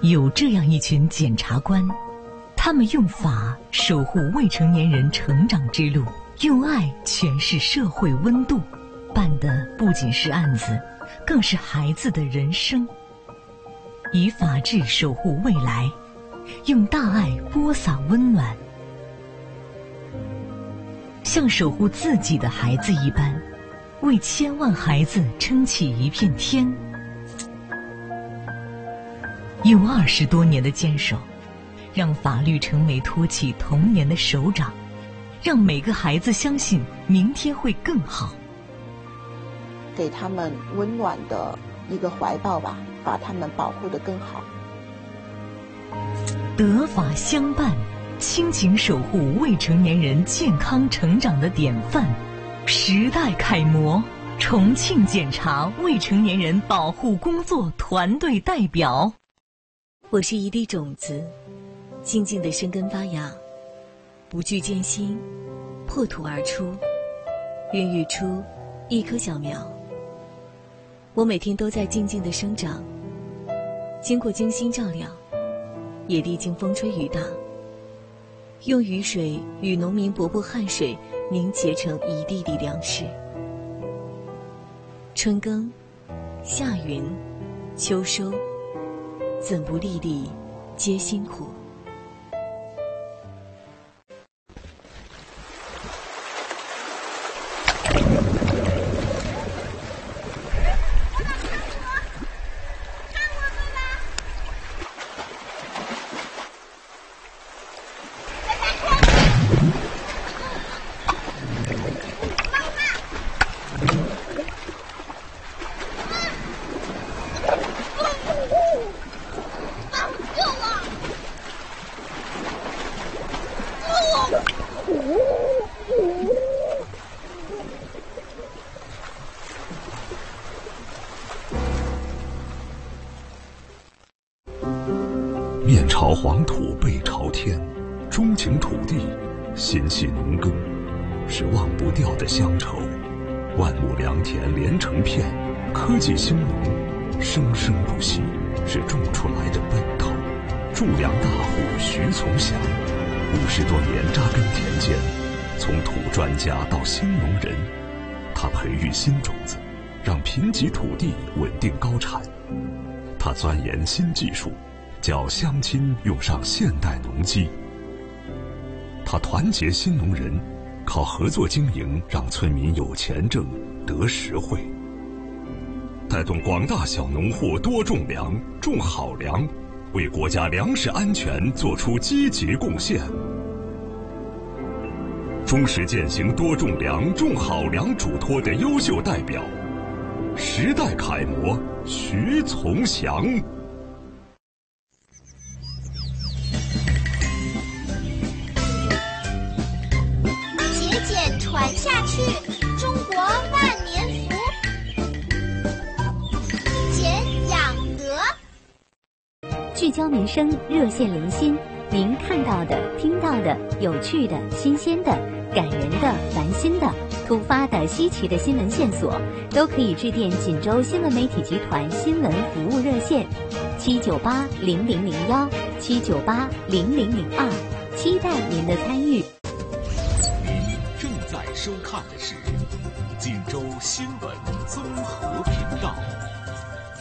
有这样一群检察官，他们用法守护未成年人成长之路，用爱诠释社会温度，办的不仅是案子，更是孩子的人生。以法治守护未来，用大爱播撒温暖，像守护自己的孩子一般，为千万孩子撑起一片天。用20多年的坚守，让法律成为托起童年的手掌，让每个孩子相信明天会更好。 给他们温暖的一个怀抱吧，把他们保护得更好。 德法相伴，亲情守护未成年人健康成长的典范，时代楷模，重庆检察未成年人保护工作团队代表。 我是一粒种子，静静地生根发芽，不惧艰辛，破土而出，孕育出一棵小苗。我每天都在静静地生长，经过精心照料，也历经风吹雨打，用雨水与农民伯伯汗水凝结成一粒粒粮食。春耕，夏耘，秋收，怎不粒粒皆辛苦？ 面朝黄土背朝天，钟情土地，心系农耕，是忘不掉的乡愁。万亩良田连成片，科技兴农，生生不息，是种出来的奔头。种粮大户徐从祥，50多年扎根田间，从土专家到新农人，他培育新种子，让贫瘠土地稳定高产。他钻研新技术，叫乡亲用上现代农机。他团结新农人，靠合作经营让村民有钱挣，得实惠。带动广大小农户多种粮，种好粮，为国家粮食安全做出积极贡献。忠实践行多种粮、种好粮嘱托的优秀代表，时代楷模徐从祥。 节俭传下去，中国万年福。一俭养德， 聚焦民生，热线零星，您看到的、听到的、有趣的、新鲜的、感人的、烦心的、突发的、稀奇的新闻线索，都可以致电锦州新闻媒体集团新闻服务热线7980001 7980002，期待您的参与。 您正在收看的是锦州新闻综合频道。